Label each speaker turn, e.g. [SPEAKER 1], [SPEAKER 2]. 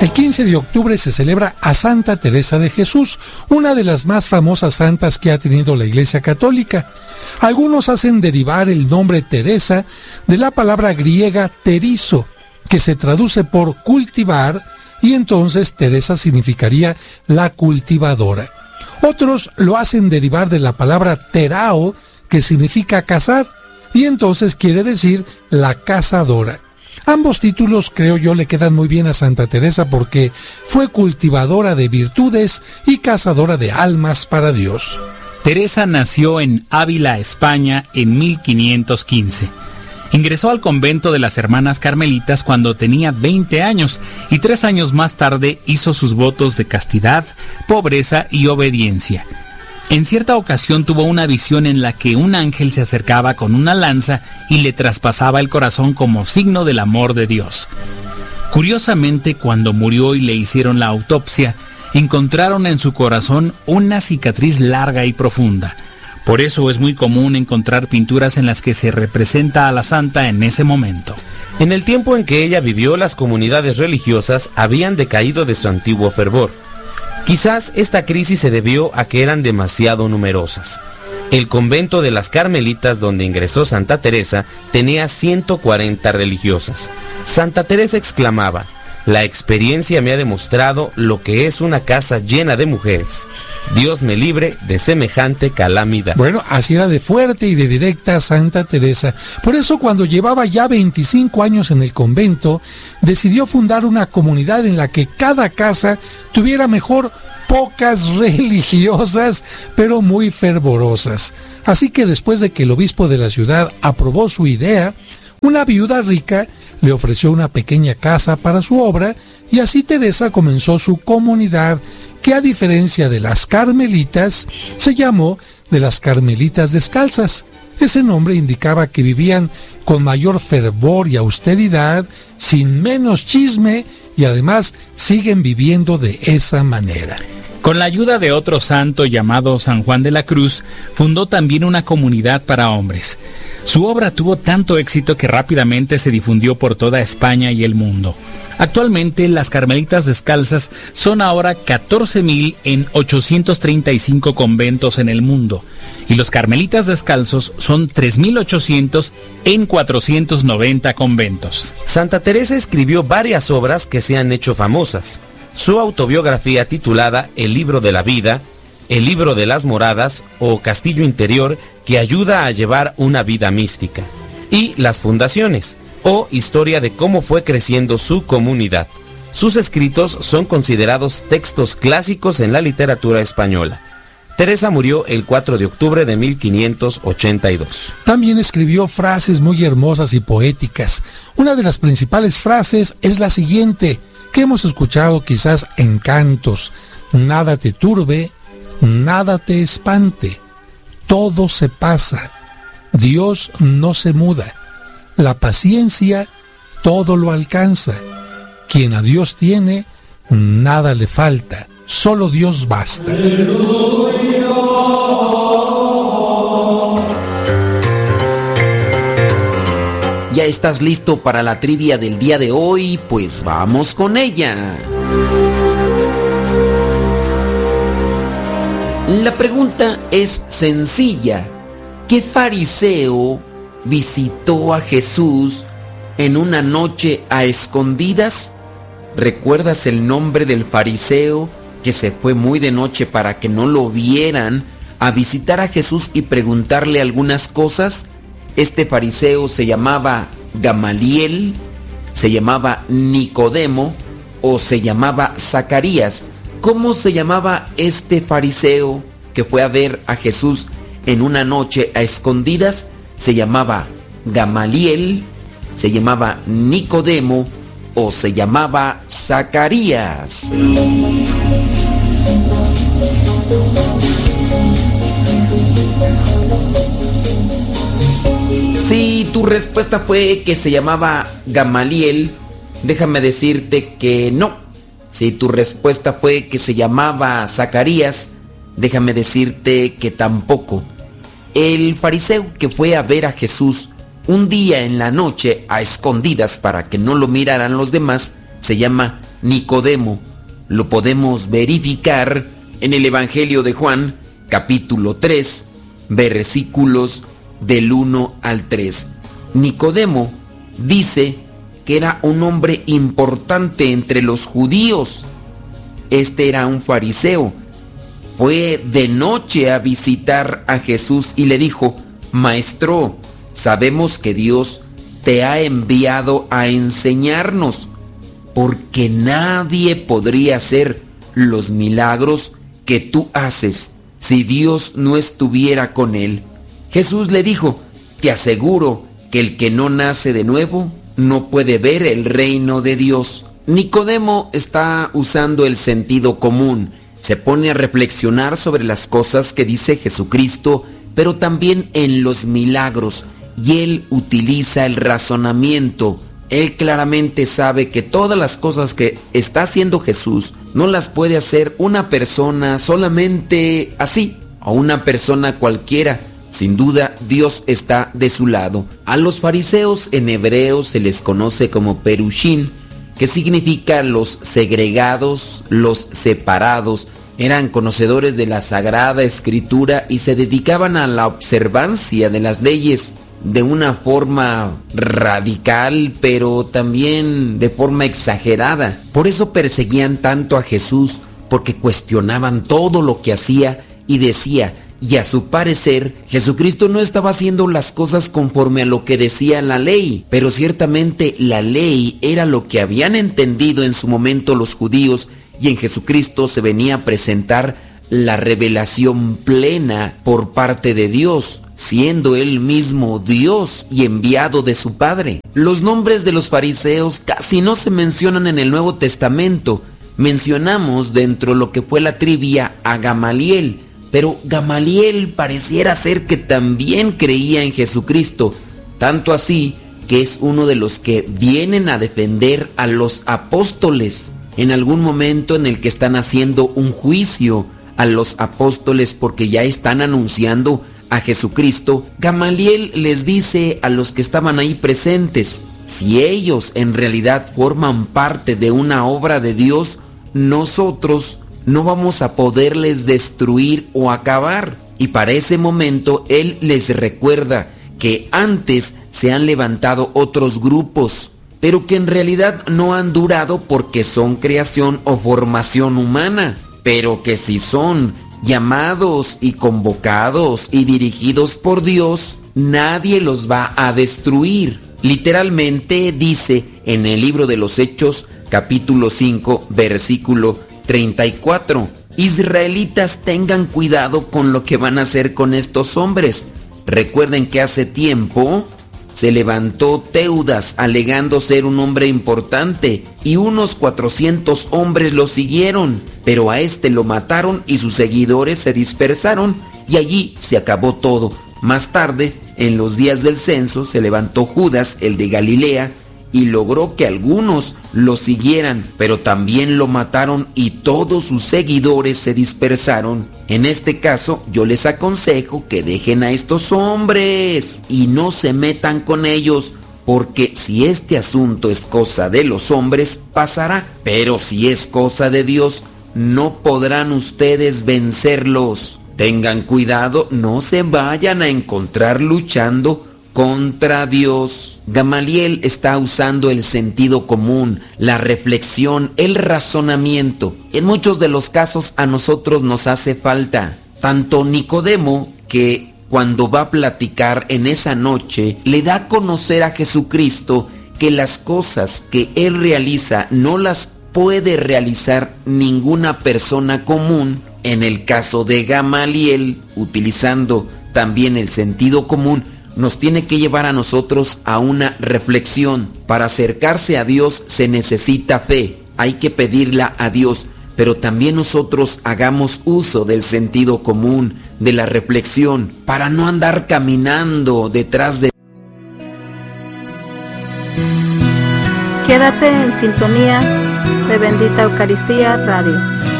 [SPEAKER 1] El 15 de octubre se celebra a Santa Teresa de Jesús, una de las más famosas santas que ha tenido la Iglesia Católica. Algunos hacen derivar el nombre Teresa de la palabra griega terizo, que se traduce por cultivar, y entonces Teresa significaría la cultivadora. Otros lo hacen derivar de la palabra terao, que significa cazar, y entonces quiere decir la cazadora. Ambos títulos, creo yo, le quedan muy bien a Santa Teresa porque fue cultivadora de virtudes y cazadora de almas para Dios.
[SPEAKER 2] Teresa nació en Ávila, España, en 1515. Ingresó al convento de las Hermanas Carmelitas cuando tenía 20 años y 3 años más tarde hizo sus votos de castidad, pobreza y obediencia. En cierta ocasión tuvo una visión en la que un ángel se acercaba con una lanza y le traspasaba el corazón como signo del amor de Dios. Curiosamente, cuando murió y le hicieron la autopsia, encontraron en su corazón una cicatriz larga y profunda. Por eso es muy común encontrar pinturas en las que se representa a la santa en ese momento.
[SPEAKER 3] En el tiempo en que ella vivió, las comunidades religiosas habían decaído de su antiguo fervor. Quizás esta crisis se debió a que eran demasiado numerosas. El convento de las Carmelitas donde ingresó Santa Teresa tenía 140 religiosas. Santa Teresa exclamaba: «La experiencia me ha demostrado lo que es una casa llena de mujeres. Dios me libre de semejante calamidad».
[SPEAKER 1] Bueno, así era de fuerte y de directa Santa Teresa. Por eso, cuando llevaba ya 25 años en el convento, decidió fundar una comunidad en la que cada casa tuviera mejor pocas religiosas, pero muy fervorosas. Así que después de que el obispo de la ciudad aprobó su idea, una viuda rica le ofreció una pequeña casa para su obra, y así Teresa comenzó su comunidad, que a diferencia de las Carmelitas, se llamó de las Carmelitas Descalzas. Ese nombre indicaba que vivían con mayor fervor y austeridad, sin menos chisme, y además siguen viviendo de esa manera.
[SPEAKER 2] Con la ayuda de otro santo llamado San Juan de la Cruz, fundó también una comunidad para hombres. Su obra tuvo tanto éxito que rápidamente se difundió por toda España y el mundo. Actualmente, las Carmelitas Descalzas son ahora 14,000 en 835 conventos en el mundo, y los Carmelitas Descalzos son 3,800 en 490 conventos.
[SPEAKER 3] Santa Teresa escribió varias obras que se han hecho famosas. Su autobiografía titulada El libro de la vida, El libro de las moradas o Castillo interior, que ayuda a llevar una vida mística, y Las fundaciones, o historia de cómo fue creciendo su comunidad. Sus escritos son considerados textos clásicos en la literatura española. Teresa murió el 4 de octubre de 1582.
[SPEAKER 1] También escribió frases muy hermosas y poéticas. Una de las principales frases es la siguiente, que hemos escuchado quizás en cantos: nada te turbe, nada te espante, todo se pasa, Dios no se muda, la paciencia todo lo alcanza, quien a Dios tiene, nada le falta, solo Dios basta.
[SPEAKER 4] ¿Ya estás listo para la trivia del día de hoy? Pues vamos con ella. La pregunta es sencilla. ¿Qué fariseo visitó a Jesús en una noche a escondidas? ¿Recuerdas el nombre del fariseo que se fue muy de noche para que no lo vieran a visitar a Jesús y preguntarle algunas cosas? Este fariseo se llamaba Gamaliel, se llamaba Nicodemo o se llamaba Zacarías. ¿Cómo se llamaba este fariseo que fue a ver a Jesús en una noche a escondidas? Se llamaba Gamaliel, se llamaba Nicodemo o se llamaba Zacarías. Si tu respuesta fue que se llamaba Gamaliel, déjame decirte que no. Si tu respuesta fue que se llamaba Zacarías, déjame decirte que tampoco. El fariseo que fue a ver a Jesús un día en la noche a escondidas para que no lo miraran los demás se llama Nicodemo. Lo podemos verificar en el Evangelio de Juan, capítulo 3, versículos del 1 al 3. Nicodemo dice que era un hombre importante entre los judíos. Este era un fariseo. Fue de noche a visitar a Jesús y le dijo: Maestro, sabemos que Dios te ha enviado a enseñarnos, porque nadie podría hacer los milagros que tú haces si Dios no estuviera con él. Jesús le dijo: te aseguro que el que no nace de nuevo no puede ver el reino de Dios. Nicodemo está usando el sentido común. Se pone a reflexionar sobre las cosas que dice Jesucristo, pero también en los milagros, y él utiliza el razonamiento. Él claramente sabe que todas las cosas que está haciendo Jesús no las puede hacer una persona solamente así, o una persona cualquiera. Sin duda, Dios está de su lado. A los fariseos en hebreo se les conoce como perushim, que significa los segregados, los separados. Eran conocedores de la Sagrada Escritura y se dedicaban a la observancia de las leyes de una forma radical, pero también de forma exagerada. Por eso perseguían tanto a Jesús, porque cuestionaban todo lo que hacía y decía, y a su parecer, Jesucristo no estaba haciendo las cosas conforme a lo que decía la ley, pero ciertamente la ley era lo que habían entendido en su momento los judíos, y en Jesucristo se venía a presentar la revelación plena por parte de Dios, siendo él mismo Dios y enviado de su Padre. Los nombres de los fariseos casi no se mencionan en el Nuevo Testamento. Mencionamos dentro de lo que fue la trivia a Gamaliel, pero Gamaliel pareciera ser que también creía en Jesucristo, tanto así que es uno de los que vienen a defender a los apóstoles en algún momento en el que están haciendo un juicio a los apóstoles porque ya están anunciando a Jesucristo. Gamaliel les dice a los que estaban ahí presentes: si ellos en realidad forman parte de una obra de Dios, nosotros no vamos a poderles destruir o acabar. Y para ese momento él les recuerda que antes se han levantado otros grupos, pero que en realidad no han durado porque son creación o formación humana, pero que si son llamados y convocados y dirigidos por Dios, nadie los va a destruir. Literalmente dice en el libro de los Hechos, capítulo 5, versículo 34: Israelitas, tengan cuidado con lo que van a hacer con estos hombres. Recuerden que hace tiempo se levantó Teudas alegando ser un hombre importante y unos 400 hombres lo siguieron, pero a este lo mataron y sus seguidores se dispersaron y allí se acabó todo. Más tarde, en los días del censo, se levantó Judas, el de Galilea, y logró que algunos lo siguieran, pero también lo mataron y todos sus seguidores se dispersaron. En este caso, yo les aconsejo que dejen a estos hombres y no se metan con ellos, porque si este asunto es cosa de los hombres, pasará, pero si es cosa de Dios, no podrán ustedes vencerlos. Tengan cuidado, no se vayan a encontrar luchando contra Dios. Gamaliel está usando el sentido común, la reflexión, el razonamiento. En muchos de los casos a nosotros nos hace falta. Tanto Nicodemo, que cuando va a platicar en esa noche, le da a conocer a Jesucristo que las cosas que él realiza no las puede realizar ninguna persona común. En el caso de Gamaliel, utilizando también el sentido común, nos tiene que llevar a nosotros a una reflexión. Para acercarse a Dios se necesita fe, hay que pedirla a Dios, pero también nosotros hagamos uso del sentido común, de la reflexión, para no andar caminando detrás de...
[SPEAKER 5] Quédate en sintonía de Bendita Eucaristía Radio.